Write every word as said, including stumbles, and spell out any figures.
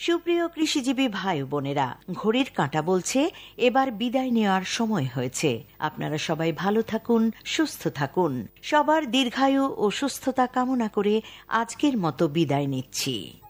সুপ্রিয় কৃষিজীবী ভাই বোনেরা, ঘড়ির কাঁটা বলছে এবার বিদায় নেওয়ার সময় হয়েছে। আপনারা সবাই ভালো থাকুন, সুস্থ থাকুন। সবার দীর্ঘায়ু ও সুস্থতা কামনা করে আজকের মতো বিদায় নিচ্ছি।